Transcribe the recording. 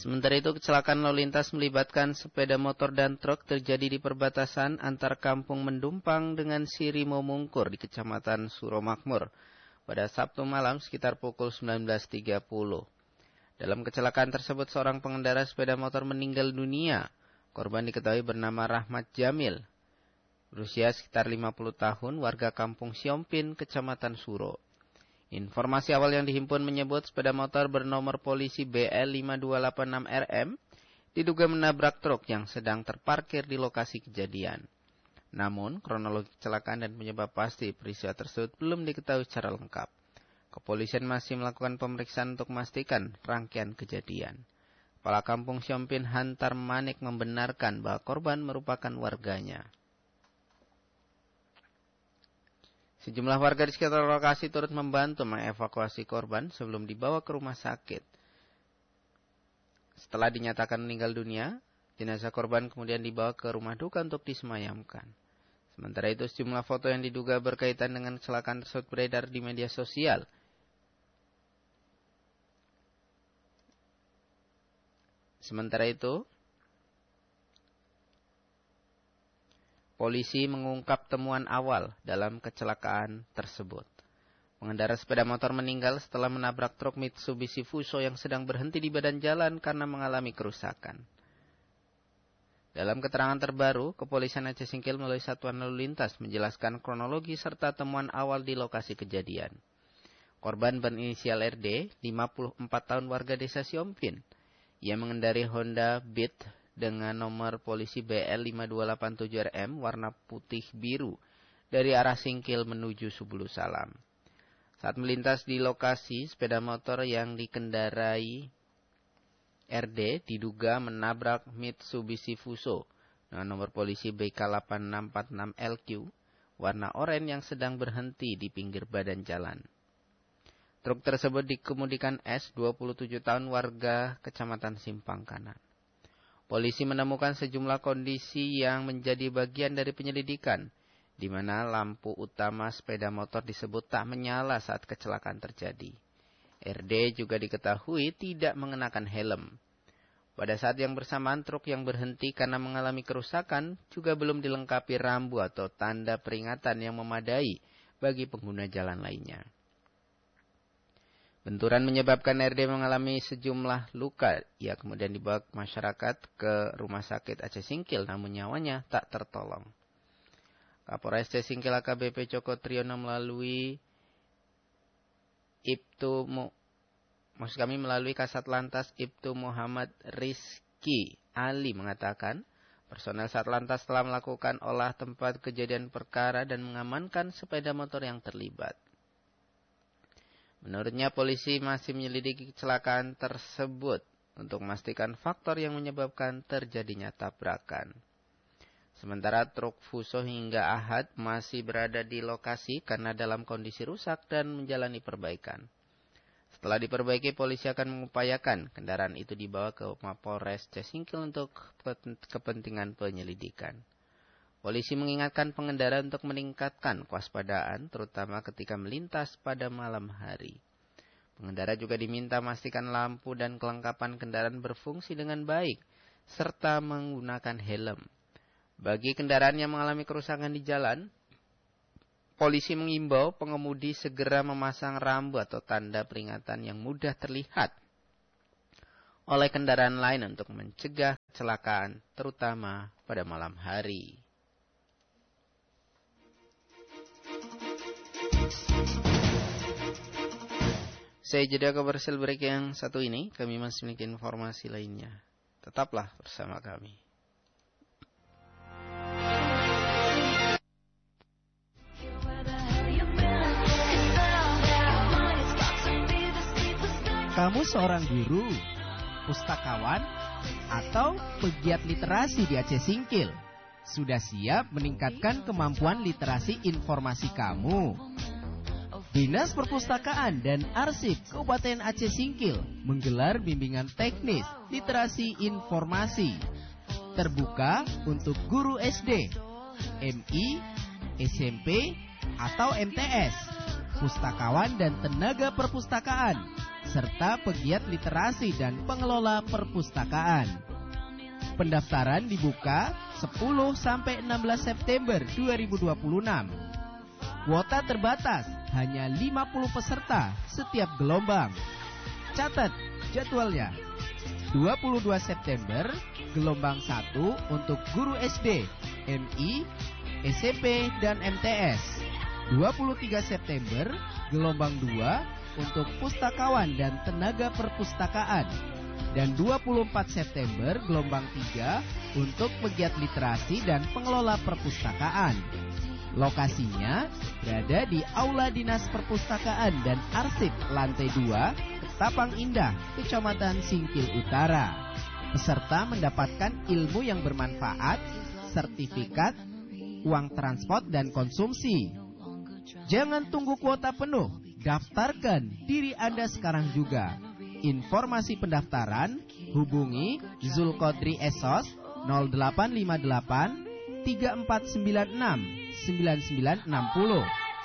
Sementara itu, kecelakaan lalu lintas melibatkan sepeda motor dan truk terjadi di perbatasan antar Kampung Mendumpang dengan Sirimo Mungkur di Kecamatan Suromakmur pada Sabtu malam sekitar pukul 19.30. Dalam kecelakaan tersebut, seorang pengendara sepeda motor meninggal dunia. Korban diketahui bernama Rahmat Jamil, berusia sekitar 50 tahun, warga Kampung Siompin, Kecamatan Suro. Informasi awal yang dihimpun menyebut sepeda motor bernomor polisi BL5286RM diduga menabrak truk yang sedang terparkir di lokasi kejadian. Namun, kronologi kecelakaan dan penyebab pasti peristiwa tersebut belum diketahui secara lengkap. Kepolisian masih melakukan pemeriksaan untuk memastikan rangkaian kejadian. Kepala Kampung Siompin Hantar Manik membenarkan bahwa korban merupakan warganya. Sejumlah warga di sekitar lokasi turut membantu mengevakuasi korban sebelum dibawa ke rumah sakit. Setelah dinyatakan meninggal dunia, jenazah korban kemudian dibawa ke rumah duka untuk disemayamkan. Sementara itu, sejumlah foto yang diduga berkaitan dengan kecelakaan tersebut beredar di media sosial. Sementara itu, polisi mengungkap temuan awal dalam kecelakaan tersebut. Pengendara sepeda motor meninggal setelah menabrak truk Mitsubishi Fuso yang sedang berhenti di badan jalan karena mengalami kerusakan. Dalam keterangan terbaru, Kepolisian Aceh Singkil melalui Satuan Lalu Lintas menjelaskan kronologi serta temuan awal di lokasi kejadian. Korban berinisial RD, 54 tahun warga desa Siompin. Ia mengendari Honda Beat dengan nomor polisi BL5287RM warna putih biru dari arah Singkil menuju Subulu Salam. Saat melintas di lokasi, sepeda motor yang dikendarai RD diduga menabrak Mitsubishi Fuso dengan nomor polisi BK8646LQ warna oranye yang sedang berhenti di pinggir badan jalan. Truk tersebut dikemudikan S, 27 tahun warga Kecamatan Simpang Kanan. Polisi menemukan sejumlah kondisi yang menjadi bagian dari penyelidikan, di mana lampu utama sepeda motor disebut tak menyala saat kecelakaan terjadi. RD juga diketahui tidak mengenakan helm. Pada saat yang bersamaan, truk yang berhenti karena mengalami kerusakan juga belum dilengkapi rambu atau tanda peringatan yang memadai bagi pengguna jalan lainnya. Benturan menyebabkan RD mengalami sejumlah luka. Ia kemudian dibawa ke masyarakat ke Rumah Sakit Aceh Singkil, namun nyawanya tak tertolong. Kapolres Aceh Singkil AKBP Coko Triyono melalui melalui Kasat Lantas Ibtu Muhammad Rizki Ali mengatakan, personel Satlantas telah melakukan olah tempat kejadian perkara dan mengamankan sepeda motor yang terlibat. Menurutnya, polisi masih menyelidiki kecelakaan tersebut untuk memastikan faktor yang menyebabkan terjadinya tabrakan. Sementara truk Fuso hingga Ahad masih berada di lokasi karena dalam kondisi rusak dan menjalani perbaikan. Setelah diperbaiki, polisi akan mengupayakan kendaraan itu dibawa ke Mapolres Aceh Singkil untuk kepentingan penyelidikan. Polisi mengingatkan pengendara untuk meningkatkan kewaspadaan, terutama ketika melintas pada malam hari. Pengendara juga diminta memastikan lampu dan kelengkapan kendaraan berfungsi dengan baik, serta menggunakan helm. Bagi kendaraan yang mengalami kerusakan di jalan, polisi mengimbau pengemudi segera memasang rambu atau tanda peringatan yang mudah terlihat oleh kendaraan lain untuk mencegah kecelakaan, terutama pada malam hari. Saya jeda komersial break yang satu ini, kami masih memiliki informasi lainnya. Tetaplah bersama kami. Kamu seorang guru, pustakawan, atau pegiat literasi di Aceh Singkil? Sudah siap meningkatkan kemampuan literasi informasi kamu? Dinas Perpustakaan dan Arsip Kabupaten Aceh Singkil menggelar bimbingan teknis literasi informasi terbuka untuk guru SD, MI, SMP, atau MTS, pustakawan dan tenaga perpustakaan, serta pegiat literasi dan pengelola perpustakaan. Pendaftaran dibuka 10 sampai 16 September 2026. Kuota terbatas, hanya 50 peserta setiap gelombang. Catat jadwalnya. 22 September, gelombang 1 untuk guru SD, MI, SMP, dan MTS. 23 September, gelombang 2 untuk pustakawan dan tenaga perpustakaan. Dan 24 September, gelombang 3 untuk pegiat literasi dan pengelola perpustakaan. Lokasinya berada di Aula Dinas Perpustakaan dan Arsip lantai 2, Ketapang Indah, Kecamatan Singkil Utara. Peserta mendapatkan ilmu yang bermanfaat, sertifikat, uang transport dan konsumsi. Jangan tunggu kuota penuh, daftarkan diri Anda sekarang juga. Informasi pendaftaran hubungi Zulkodri Esos 0858 3496 9960